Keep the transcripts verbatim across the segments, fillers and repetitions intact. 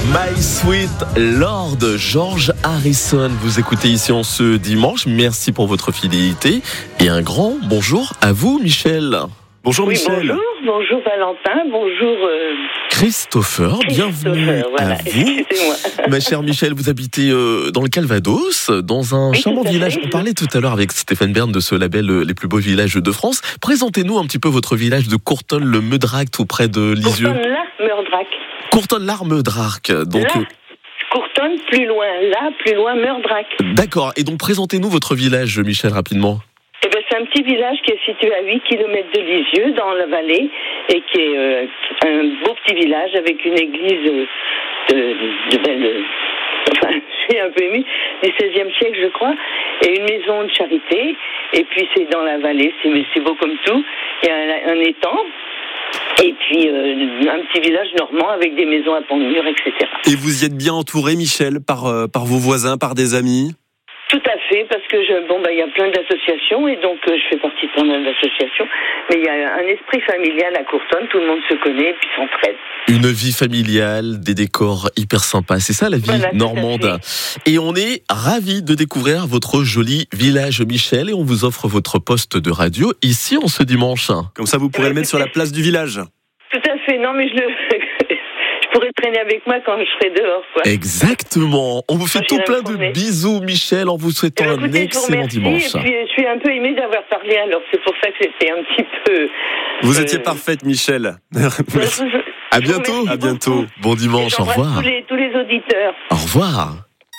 My Sweet Lord, George Harrison. Vous écoutez ici en ce dimanche. Merci pour votre fidélité. Et un grand bonjour à vous, Michel. Bonjour, oui, Michel. Bonjour, bonjour Valentin, bonjour euh... Christopher, bienvenue voilà, à vous. Excusez-moi. Ma chère Michel, vous habitez euh, dans le Calvados, dans un oui, charmant village. fait. On parlait tout à l'heure avec Stéphane Bern de ce label euh, Les plus beaux villages de France. Présentez-nous un petit peu votre village de Courtonne-le-Meudrac, tout près de Lisieux. Courtonne-la-Meudrac. Courtonne-l'Armeudrac. Donc, là, Courtonne, plus loin. Là, plus loin, Meudrac. D'accord. Et donc, présentez-nous votre village, Michel, rapidement. Eh ben, c'est un petit village qui est situé à huit kilomètres de Lisieux, dans la vallée, et qui est euh, un beau petit village avec une église euh, de, de belle... Euh, enfin, je suis un peu émue, du seizième siècle, je crois, et une maison de charité. Et puis, c'est dans la vallée, c'est, c'est beau comme tout. Il y a un, un étang. Et puis euh, un petit village normand avec des maisons à pont de mur, et cetera. Et vous y êtes bien entouré, Michel, par, euh, par vos voisins, par des amis ? Tout à fait, parce que je, bon, bah, il y a plein d'associations et donc euh, je fais partie de pas mal d'associations. Mais il y a un esprit familial à Courtonne, tout le monde se connaît et puis s'entraide. Une vie familiale, des décors hyper sympas. C'est ça la vie voilà, normande. Et on est ravis de découvrir votre joli village, Michel, et on vous offre votre poste de radio ici en ce dimanche. Comme ça, vous pourrez ouais, le mettre sur la place du village. Tout à fait, non mais je le... je pourrais traîner avec moi quand je serai dehors, quoi. Exactement. On vous fait tout plein de bisous, Michel, en vous souhaitant eh bien, écoutez, un excellent dimanche. Et puis, je suis un peu émue d'avoir parlé, alors c'est pour ça que c'était un petit peu... Vous euh... étiez parfaite, Michel. Merci. À bientôt. À bientôt. Bon dimanche, au revoir. Tous les, tous les auditeurs. Au revoir.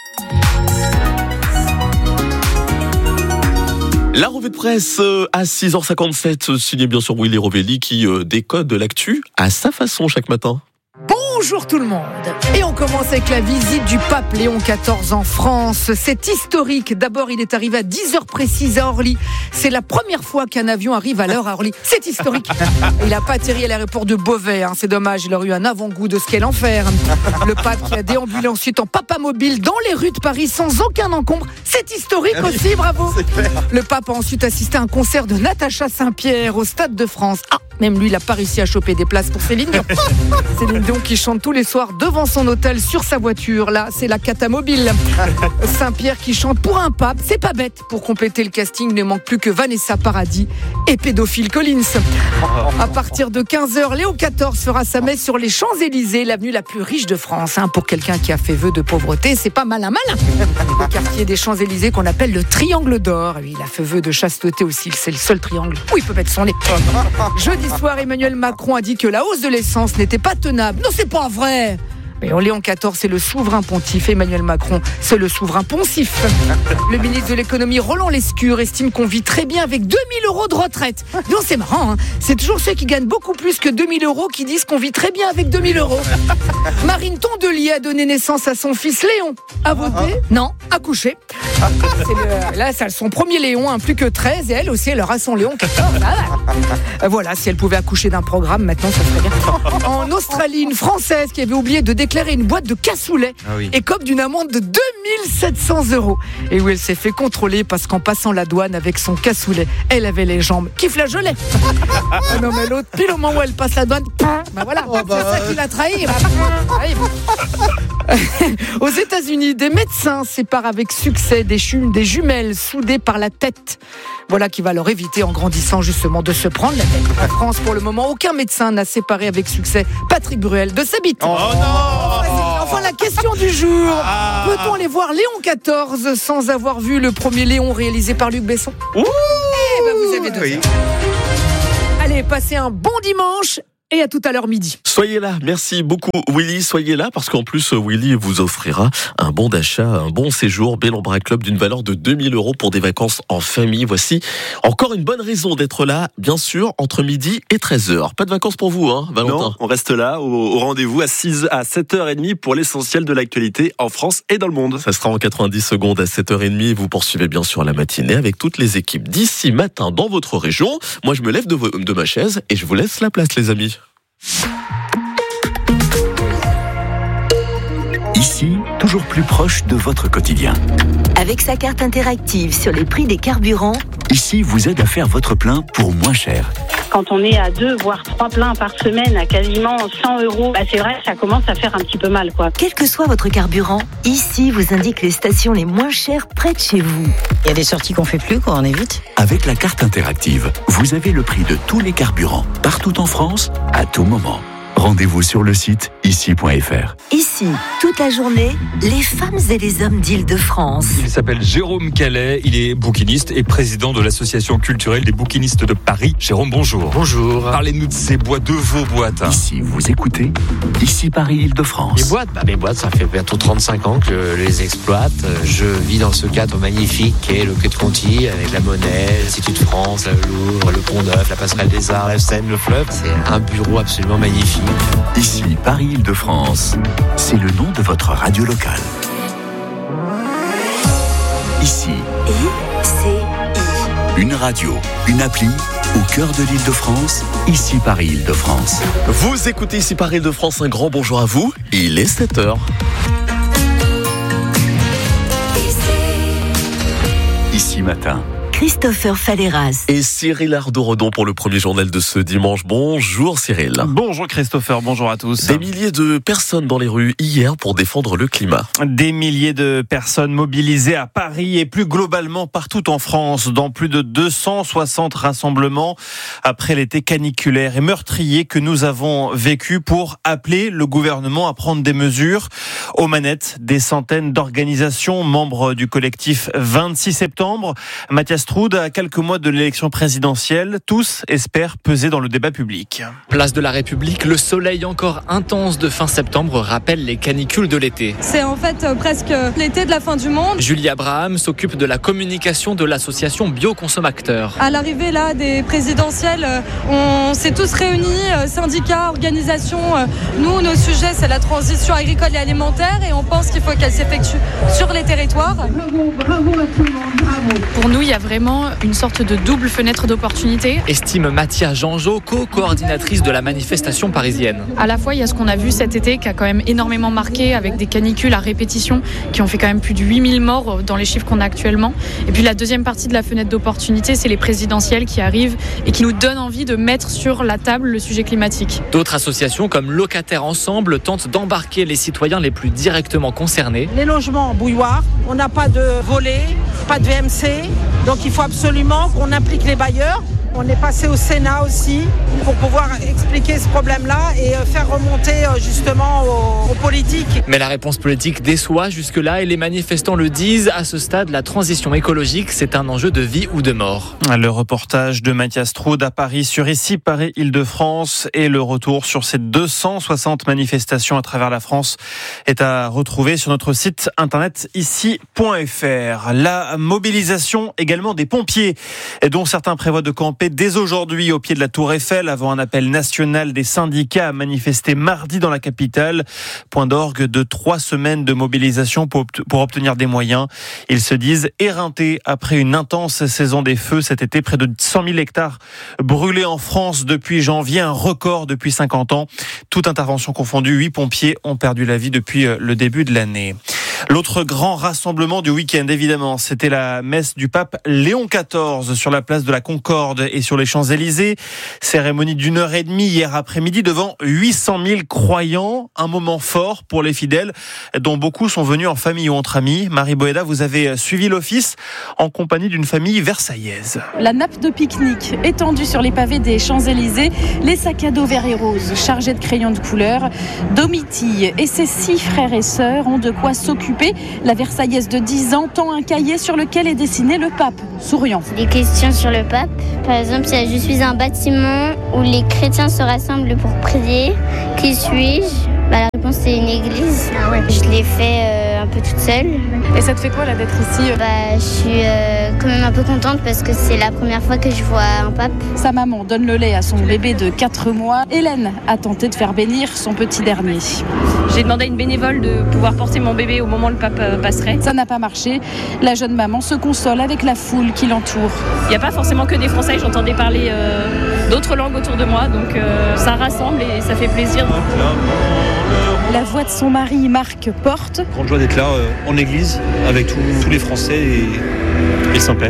La revue de presse à six heures cinquante-sept, signée bien sûr Willy Rovelli qui décode l'actu à sa façon chaque matin. Bonjour tout le monde. Et on commence avec la visite du pape Léon quatorze en France. C'est historique. D'abord, il est arrivé à dix heures précises à Orly. C'est la première fois qu'un avion arrive à l'heure à Orly. C'est historique. Il n'a pas atterri à l'aéroport de Beauvais. Hein. C'est dommage. Il aurait eu un avant-goût de ce qu'est l'enfer. Le pape qui a déambulé ensuite en papamobile dans les rues de Paris sans aucun encombre. C'est historique aussi. Bravo. Le pape a ensuite assisté à un concert de Natacha Saint-Pierre au Stade de France. Ah, même lui, il n'a pas réussi à choper des places pour Céline Dion. Céline Dion qui chante tous les soirs devant son hôtel sur sa voiture. Là, c'est la catamobile. Saint-Pierre qui chante pour un pape. C'est pas bête. Pour compléter le casting, il ne manque plus que Vanessa Paradis et Pédophile Collins. À partir de quinze heures, Léon quatorze fera sa messe sur les Champs-Élysées, l'avenue la plus riche de France. Hein, pour quelqu'un qui a fait vœu de pauvreté, c'est pas malin malin. Le quartier des Champs-Élysées qu'on appelle le Triangle d'Or. Oui, il a fait vœu de chasteté aussi. C'est le seul triangle où il peut mettre son nez. Jeudi soir, Emmanuel Macron a dit que la hausse de l'essence n'était pas tenable. Non, c'est pas vrai. Mais Léon quatorze, c'est le souverain pontife. Emmanuel Macron, c'est le souverain poncif. Le ministre de l'économie, Roland Lescure, estime qu'on vit très bien avec deux mille euros de retraite. Non, c'est marrant, hein. C'est toujours ceux qui gagnent beaucoup plus que deux mille euros qui disent qu'on vit très bien avec deux mille euros. Marine Tondelier a donné naissance à son fils Léon. A voté ? Non, accouché. C'est le, là, c'est son premier Léon, hein, plus que treize, et elle aussi, elle aura son Léon quatorze. Ah, voilà, si elle pouvait accoucher d'un programme, maintenant, ça serait bien. En Australie, une Française qui avait oublié de déclarer une boîte de cassoulet ah oui. écope d'une amende de deux mille sept cents euros. Et où elle s'est fait contrôler parce qu'en passant la douane avec son cassoulet, elle avait les jambes qui flageolaient. Ah non, mais l'autre, pile au moment où elle passe la douane, bah voilà, oh bah c'est ça qui l'a trahi. Aux États-Unis, des médecins séparent avec succès des, chum- des jumelles soudées par la tête. Voilà qui va leur éviter en grandissant justement de se prendre la tête. En France, pour le moment, aucun médecin n'a séparé avec succès Patrick Bruel de sa bite. Oh non. Enfin, la question du jour. Ah. Peut-on aller voir Léon quatorze sans avoir vu le premier Léon réalisé par Luc Besson ? Ouh. Eh ben, vous avez deux oui. heures. Allez, passez un bon dimanche. Et à tout à l'heure midi. Soyez là, merci beaucoup Willy, soyez là parce qu'en plus Willy vous offrira un bon d'achat, un bon séjour Bellambra Club d'une valeur de deux mille euros pour des vacances en famille. Voici encore une bonne raison d'être là, bien sûr, entre midi et treize heures. Pas de vacances pour vous, hein, Valentin ? Non, on reste là au, au rendez-vous à, six, à sept heures trente pour l'essentiel de l'actualité en France et dans le monde. Ça sera en quatre-vingt-dix secondes à sept heures trente. Vous poursuivez bien sûr la matinée avec toutes les équipes d'ici matin dans votre région. Moi je me lève de, de ma chaise et je vous laisse la place les amis. Ici, toujours plus proche de votre quotidien. Avec sa carte interactive sur les prix des carburants, Ici, vous aide à faire votre plein pour moins cher. Quand on est à deux, voire trois pleins par semaine à quasiment cent euros, bah c'est vrai que ça commence à faire un petit peu mal, quoi. Quel que soit votre carburant, ici vous indique les stations les moins chères près de chez vous. Il y a des sorties qu'on fait plus, quoi, on évite. Avec la carte interactive, vous avez le prix de tous les carburants, partout en France, à tout moment. Rendez-vous sur le site ici point f r. Ici, toute la journée, les femmes et les hommes d'Île-de-France. Il s'appelle Jérôme Calais, il est bouquiniste et président de l'association culturelle des bouquinistes de Paris. Jérôme, bonjour. Bonjour. Parlez-nous de ces boîtes, de vos boîtes. Ici, vous écoutez, ici Paris Île-de-France. Les boîtes, bah, mes boîtes, ça fait bientôt trente-cinq ans que je les exploite. Je vis dans ce cadre magnifique qu'est le Quai de Conti, avec la Monnaie, l'Institut de France, le Louvre, le Pont Neuf, la Passerelle des Arts, la Seine, le fleuve. C'est un bureau absolument magnifique. Ici, Paris Île-de-France, c'est le nom de votre radio locale. Ici, I C I. Une radio, une appli, au cœur de l'Île-de-France, ici Paris Île-de-France. Vous écoutez ici Paris Île-de-France, un grand bonjour à vous. Il est sept heures. Ici matin, Christopher Falleras. Et Cyril Ardo-Redon pour le premier journal de ce dimanche. Bonjour Cyril. Bonjour Christopher, bonjour à tous. Des milliers de personnes dans les rues hier pour défendre le climat. Des milliers de personnes mobilisées à Paris et plus globalement partout en France, dans plus de deux cent soixante rassemblements après l'été caniculaire et meurtrier que nous avons vécu pour appeler le gouvernement à prendre des mesures. Aux manettes, des centaines d'organisations membres du collectif vingt-six septembre. Mathias Troud, à quelques mois de l'élection présidentielle, tous espèrent peser dans le débat public. Place de la République, le soleil encore intense de fin septembre rappelle les canicules de l'été. C'est en fait euh, presque l'été de la fin du monde. Julie Abraham s'occupe de la communication de l'association Bioconsommateurs. À l'arrivée là des présidentielles, on s'est tous réunis, syndicats, organisations. Nous, nos sujets, c'est la transition agricole et alimentaire et on pense qu'il faut qu'elle s'effectue sur les territoires. Bravo, bravo à tout le monde, bravo. Pour nous, il y a vraiment une sorte de double fenêtre d'opportunité. Estime Mathia Janjot, co-coordinatrice de la manifestation parisienne. À la fois, il y a ce qu'on a vu cet été qui a quand même énormément marqué avec des canicules à répétition qui ont fait quand même plus de huit mille morts dans les chiffres qu'on a actuellement. Et puis la deuxième partie de la fenêtre d'opportunité, c'est les présidentielles qui arrivent et qui nous donnent envie de mettre sur la table le sujet climatique. D'autres associations comme Locataires Ensemble tentent d'embarquer les citoyens les plus directement concernés. Les logements en bouilloire, on n'a pas de volet, pas de V M C, donc il faut absolument qu'on implique les bailleurs. On est passé au Sénat aussi pour pouvoir expliquer ce problème-là et faire remonter justement aux, aux politiques. Mais la réponse politique déçoit jusque-là et les manifestants le disent. À ce stade, la transition écologique, c'est un enjeu de vie ou de mort. Le reportage de Mathias Troud à Paris sur ici Paris Île-de-France et le retour sur ces deux cent soixante manifestations à travers la France est à retrouver sur notre site internet ici point f r. La mobilisation également des pompiers dont certains prévoient de camper dès aujourd'hui au pied de la Tour Eiffel avant un appel national des syndicats à manifester mardi dans la capitale. Point d'orgue de trois semaines de mobilisation pour, pour obtenir des moyens. Ils se disent éreintés après une intense saison des feux cet été. Près de cent mille hectares brûlés en France depuis janvier, un record depuis cinquante ans. Toute intervention confondue, huit pompiers ont perdu la vie depuis le début de l'année. L'autre grand rassemblement du week-end, évidemment, c'était la messe du pape Léon quatorze sur la place de la Concorde et sur les Champs-Élysées. Cérémonie d'une heure et demie hier après-midi devant huit cent mille croyants. Un moment fort pour les fidèles, dont beaucoup sont venus en famille ou entre amis. Marie Boéda, vous avez suivi l'office en compagnie d'une famille versaillaise. La nappe de pique-nique étendue sur les pavés des Champs-Élysées, les sacs à dos verts et roses chargés de crayons de couleur. Domitille et ses six frères et sœurs ont de quoi s'occuper. La Versaillaise de dix ans tend un cahier sur lequel est dessiné le pape, souriant. Des questions sur le pape. Par exemple, si je suis un bâtiment où les chrétiens se rassemblent pour prier, qui suis-je ? Bah, la réponse c'est une église. Ah ouais. Je l'ai fait euh, un peu toute seule. Et ça te fait quoi là d'être ici ? Bah, je suis euh, quand même un peu contente parce que c'est la première fois que je vois un pape. Sa maman donne le lait à son bébé de quatre mois. Hélène a tenté de faire bénir son petit dernier. J'ai demandé à une bénévole de pouvoir porter mon bébé au moment où le pape passerait. Ça n'a pas marché. La jeune maman se console avec la foule qui l'entoure. Il n'y a pas forcément que des Français, j'entendais parler euh, d'autres langues autour de moi, donc euh, ça rassemble et ça fait plaisir. La voix de son mari, Marc, porte. Grande joie d'être là euh, en église avec tous, tous les Français et, et le Saint-Père.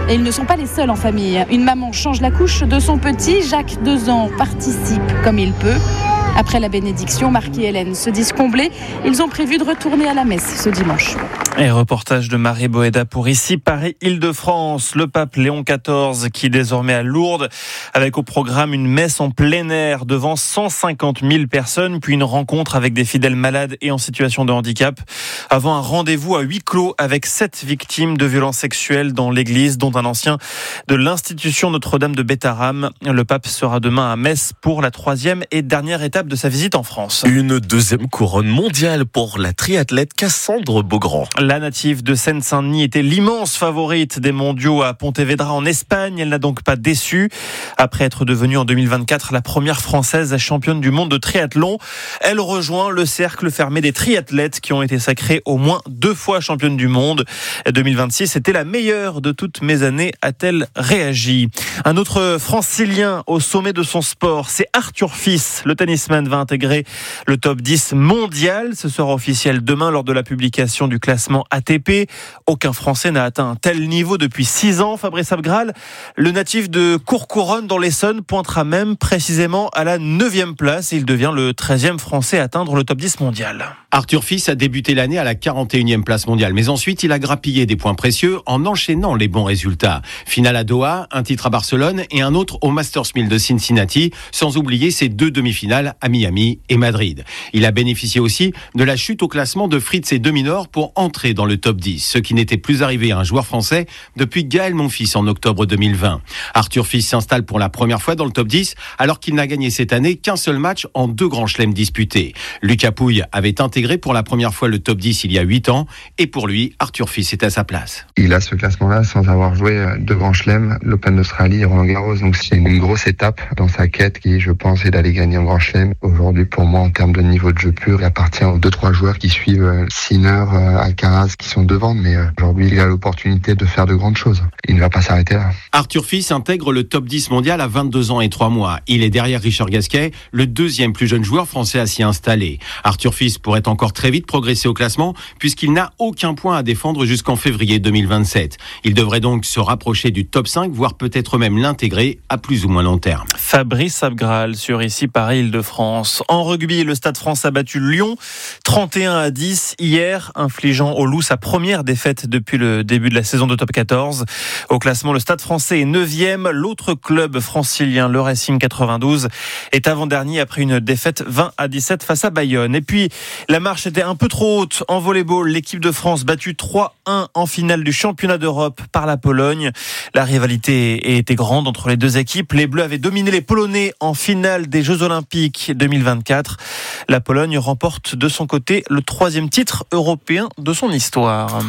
Et ils ne sont pas les seuls en famille. Une maman change la couche de son petit. Jacques, deux ans, participe comme il peut. Après la bénédiction, Marc et Hélène se disent comblés. Ils ont prévu de retourner à la messe ce dimanche. Et reportage de Marie Boéda pour ici, Paris, Île-de-France. Le pape Léon quatorze qui est désormais à Lourdes, avec au programme une messe en plein air devant cent cinquante mille personnes, puis une rencontre avec des fidèles malades et en situation de handicap, avant un rendez-vous à huis clos avec sept victimes de violences sexuelles dans l'église, dont un ancien de l'institution Notre-Dame de Bétharram. Le pape sera demain à Metz pour la troisième et dernière étape de sa visite en France. Une deuxième couronne mondiale pour la triathlète Cassandre Beaugrand. La native de Seine-Saint-Denis était l'immense favorite des mondiaux à Pontevedra en Espagne. Elle n'a donc pas déçu. Après être devenue en deux mille vingt-quatre la première française championne du monde de triathlon, elle rejoint le cercle fermé des triathlètes qui ont été sacrés au moins deux fois championne du monde. deux mille vingt-six, c'était la meilleure de toutes mes années, a-t-elle réagi. Un autre francilien au sommet de son sport, c'est Arthur Fils. Le tennisman va intégrer le top dix mondial. Ce sera officiel demain lors de la publication du classement A T P. Aucun Français n'a atteint un tel niveau depuis six ans. Fabrice Abgral, le natif de Courcouronnes dans l'Essonne, pointera même précisément à la neuvième place. Il devient le treizième Français à atteindre le top dix mondial. Arthur Fils a débuté l'année à la quarante et unième place mondiale, mais ensuite il a grappillé des points précieux en enchaînant les bons résultats. Finale à Doha, un titre à Barcelone et un autre au Masters mille de Cincinnati, sans oublier ses deux demi-finales à Miami et Madrid. Il a bénéficié aussi de la chute au classement de Fritz et de Minor pour entrer dans le top dix, ce qui n'était plus arrivé à un joueur français depuis Gaël Monfils en octobre deux mille vingt. Arthur Fils s'installe pour la première fois dans le top dix, alors qu'il n'a gagné cette année qu'un seul match en deux grands chelems disputés. Lucas Pouille avait intégré pour la première fois le top dix il y a huit ans, et pour lui, Arthur Fils est à sa place. Il a ce classement-là sans avoir joué deux grands chelems, l'Open d'Australie et Roland Garros, donc c'est une grosse étape dans sa quête qui, je pense, est d'aller gagner un grand chelem. Aujourd'hui, pour moi, en termes de niveau de jeu pur, il appartient aux deux trois joueurs qui suivent Sinner, Alcaraz, qui sont devant, mais aujourd'hui, il a l'opportunité de faire de grandes choses. Il ne va pas s'arrêter là. Arthur Fils intègre le top dix mondial à vingt-deux ans et trois mois. Il est derrière Richard Gasquet, le deuxième plus jeune joueur français à s'y installer. Arthur Fils pourrait encore très vite progresser au classement, puisqu'il n'a aucun point à défendre jusqu'en février deux mille vingt-sept. Il devrait donc se rapprocher du top cinq, voire peut-être même l'intégrer à plus ou moins long terme. Fabrice Abgral sur ici Paris, Île-de-France. En rugby, le Stade France a battu Lyon trente et un à dix hier, infligeant aux Loups sa première défaite depuis le début de la saison de top quatorze. Au classement, le Stade français est neuvième. L'autre club francilien, le Racing quatre-vingt-douze, est avant-dernier après une défaite vingt à dix-sept face à Bayonne. Et puis, la marche était un peu trop haute en volleyball. L'équipe de France battue trois un en finale du championnat d'Europe par la Pologne. La rivalité était grande entre les deux équipes. Les Bleus avaient dominé les Polonais en finale des Jeux Olympiques deux mille vingt-quatre. La Pologne remporte de son côté le troisième titre européen de son histoire.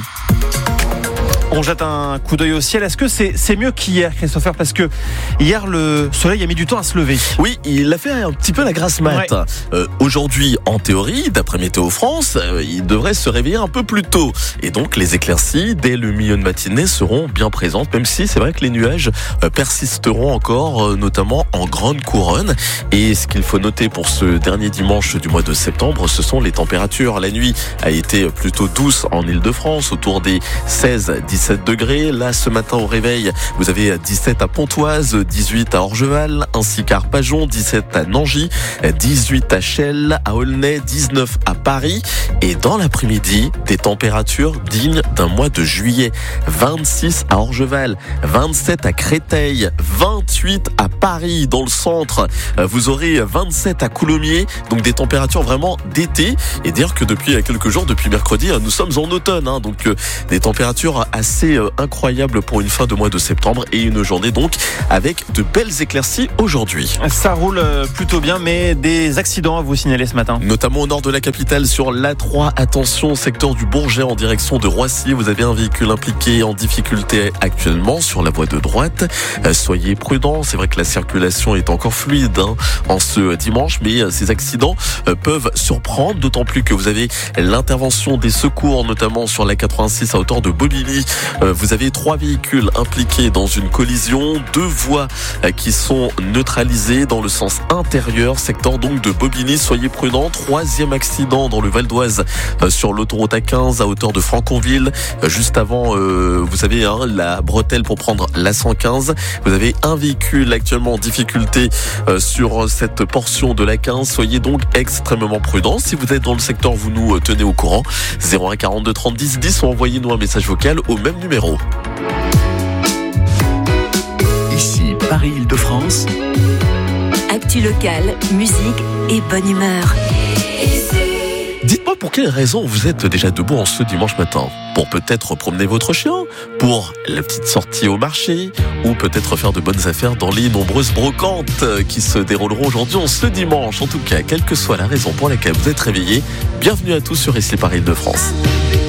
On jette un coup d'œil au ciel. Est-ce que c'est, c'est mieux qu'hier, Christopher? Parce que hier, le soleil a mis du temps à se lever. Oui, il a fait un petit peu la grasse mat. Ouais. Euh, aujourd'hui, en théorie, d'après Météo France, euh, il devrait se réveiller un peu plus tôt. Et donc, les éclaircies, dès le milieu de matinée, seront bien présentes, même si c'est vrai que les nuages euh, persisteront encore, euh, notamment en grande couronne. Et ce qu'il faut noter pour ce dernier dimanche du mois de septembre, ce sont les températures. La nuit a été plutôt douce en Île-de-France, autour des seize à dix-sept degrés. Là, ce matin au réveil, vous avez dix-sept à Pontoise, dix-huit à Orgeval, ainsi qu'à Arpajon, dix-sept à Nangy, dix-huit à Chelles, à Aulnay, dix-neuf à Paris. Et dans l'après-midi, des températures dignes d'un mois de juillet. vingt-six à Orgeval, vingt-sept à Créteil, vingt-huit à Paris, dans le centre. Vous aurez vingt-sept à Coulommiers, donc des températures vraiment d'été. Et dire que depuis quelques jours, depuis mercredi, nous sommes en automne, hein, donc des températures assez C'est incroyable pour une fin de mois de septembre et une journée donc avec de belles éclaircies aujourd'hui. Ça roule plutôt bien, mais des accidents à vous signaler ce matin. Notamment au nord de la capitale sur l'A trois. Attention, secteur du Bourget en direction de Roissy. Vous avez un véhicule impliqué en difficulté actuellement sur la voie de droite. Soyez prudents. prudent. C'est vrai que la circulation est encore fluide hein, en ce dimanche, mais ces accidents euh, peuvent surprendre, d'autant plus que vous avez l'intervention des secours, notamment sur la quatre-vingt-six à hauteur de Bobigny. Euh, vous avez trois véhicules impliqués dans une collision, deux voies euh, qui sont neutralisées dans le sens intérieur, secteur donc de Bobigny. Soyez prudents. Troisième accident dans le Val d'Oise euh, sur l'autoroute A quinze à hauteur de Franconville. Euh, juste avant, euh, vous avez hein, la bretelle pour prendre la cent quinze. Vous avez un véhicule actuellement en difficulté euh, sur cette portion de l'A quinze. Soyez donc extrêmement prudents. Si vous êtes dans le secteur, vous nous tenez au courant. zéro un quarante-deux trente dix dix ou envoyez-nous un message vocal au même numéro. Ici Paris-Île-de-France. Actu locale, musique et bonne humeur. Dites-moi pour quelle raison vous êtes déjà debout en ce dimanche matin. Pour peut-être promener votre chien, pour la petite sortie au marché, ou peut-être faire de bonnes affaires dans les nombreuses brocantes qui se dérouleront aujourd'hui en ce dimanche. En tout cas, quelle que soit la raison pour laquelle vous êtes réveillé, bienvenue à tous sur Ici Paris-Île-de-France.